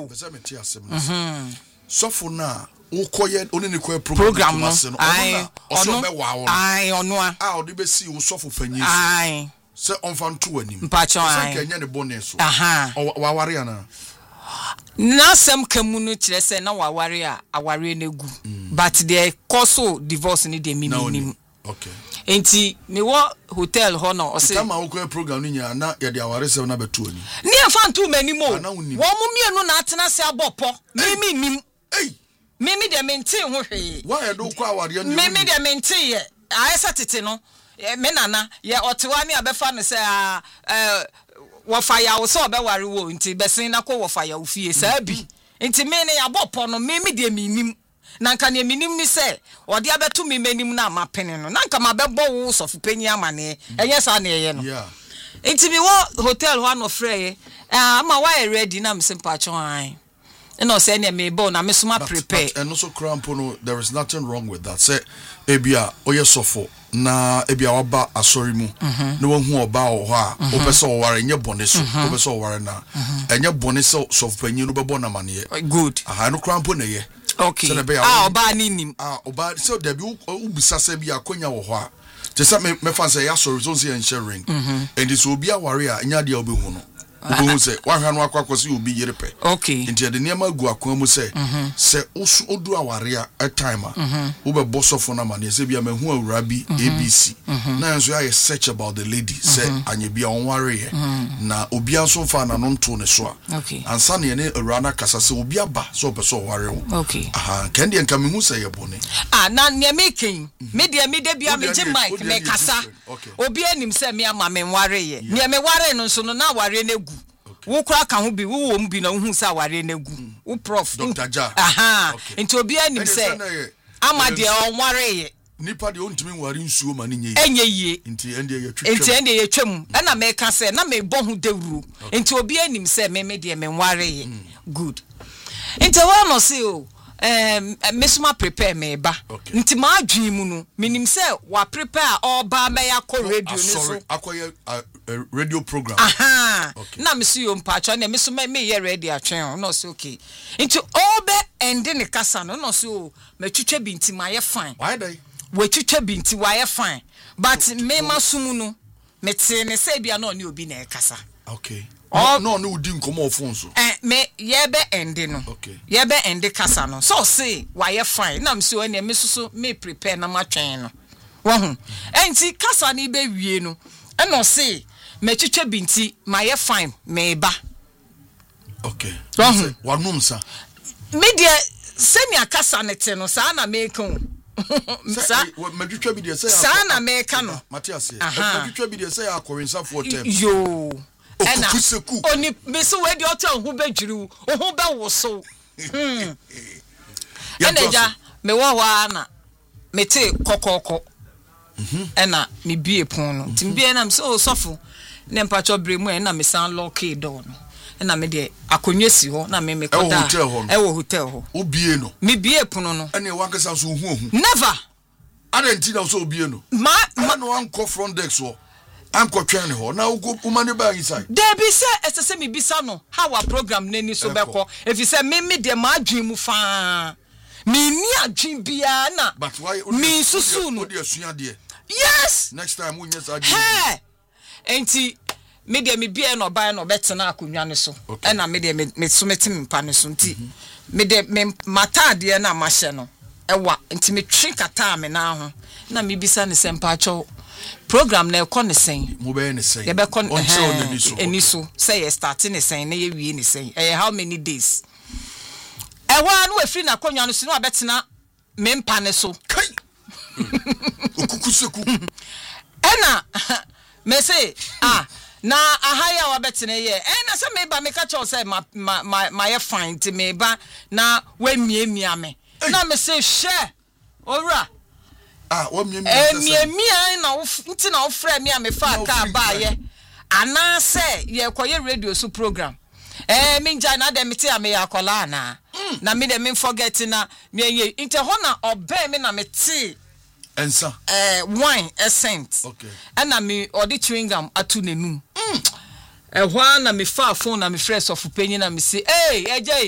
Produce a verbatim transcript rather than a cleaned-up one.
pese me tia asem no sofo na ukoye oni ne koye program no ai ono be wa wo ai ono a a odi be si wo sofo fanyi ai se onfa nto anim mpacho ai se kenya ne bonne so aha wa ware ana na sem kamu no kire se na wa ware a aware na gu but the cause divorce ni de miminim okay enti me wo hotel ho no o se kama wo koye program ni nya na ye de aware se na beto ani ni afa nto manimo wo mu mienu na atena se abopo mimi nim ei mimi de menti ho hwe wa ye do kwa aware ni mimi de menti ye ayesa tete no me nana ye otewa ni abefa no se eh wo fire wo so obeware wo nti besin na ko wo fire wo fie sa bi nti me ne abopo no mimi de minim na nka ne minim ni se ode abeto me manim na mapene no na nka mabebo wo sofu panyi amane enye sa na ye no yeah nti bi wo hotel ho no frey ah ma wa ready na msimpa cho an no say na me bo na me suma prepare and also crampo no there is nothing wrong with that say ebia oye sofo na ebia waba asori mu na wahu oba o ho a opese o ware nye bone so opese o ware na enye bone so sofu panyi no bebo na mane good aha no crampo na ye okay ah oba ni nim ah oba so debi ubisa se bia akonya wo ho a je say me me fan say ya sorry so say ensuring and this obi aware a nya de obehu no obo say wa hwa no akwakwose obi yerepe okay nti de niam agu akwan mu say say usu odu aware a time a wo be bosofo na mane say bia mahu awura bi A B C na enso ya search about the lady say anye bia onware ye na obi anso fa na no nto ne so a okay ansa ne ne awura na kasa say obi aba so be so ware wo okay aha kan de nka mehu say ye bone ah na ne making me de me de bia me je mic me kasa obi anim say me ama me ware ye ne me ware no so no na ware na wo kura ka ho bi wo wo mbi na hu sa ware na gu wo prof Doctor Ja aha enti obi anim say ama de on ware ye nipa de ontimi ware nsuo ma ne nye enye yie enti ende ye twetwem enti ende ye twem na me ka say na me bo hu dewuru enti obi anim say me me de me ware ye good enti wa no say o um mesuma prepare me ba nti ma adwen mu no minim say wa prepare all ba me yakọ radio ni so akoye radio program aha na me so yo mpacho na me so me ye ready atwen no so okay nti all be end ne kasa no no so me twetwa bi nti ma ye fine why dey we twetwa bi nti wa ye fine but me masumu no me te ne say bia no ne obi na e kasa okay oh no no udi nkomo ofun so eh me ye be end no okay ye be end kasa no so say why ye fine na me so ene me so me prepare na ma twen no wo hu enti kasa ni be wie no e no say me twetwa binti ma ye fine me ba okay wo hu wanum sa me de semi akasa ne te no sa na me kan sa me twetwa bi de say sa na me kan no Matias me twetwa bi de say akorensa for tem yo ena oni me so we de otan hu bedwiri wo hu be wo so hmm ena ja me wo wa na me te kokoko mhm ena me bie pon no tim bie na me so sofo ne mpacho bremu ena me san lock door no ena me de akonwa si ho na me me koda e wo hotel ho obie no me bie pon no ena wankasa so hu hu never adentina so obie no ma ma no anko front deck so anko twene ho na ugo umane ba inside there be say esese me bisa no how our program nani so beko if you say me me de ma adwen mu fa me ni adwen bia na but why me susu no de asua de yes next time we nyesa adwen hey enti me de me bia no ba no betena akonwa ne so e na me de me so meti me mpa ne so nti me de me mata de na ma hye no ewa nti me twi kata me na ho na me bisa ne sempa acho program na ekọ ne sen mo be ne sen ye be kon eni so say you start ne sen na ye wie ne sen eh how many days e wa no afiri na konwa no so no abetena me mpa ne so kai okukuseku ena me say ah na ahaya wa betena ye eh na say me ba me ka cho say ma ma ma ye fine ti me ba na we miemia me na me say share ora ah wo mi mi eh mi mi an na nti na wo frɛ me a me fa ka ba ye ana se ye koye radio so program eh me nja na dem te a me yakola na na me dem forget na me ye inte ho na obe me na me te ensa eh wine essence okay and na me odi chewing gum atu nenum eh ho na me fa phone na me fresh of penny na me say eh eje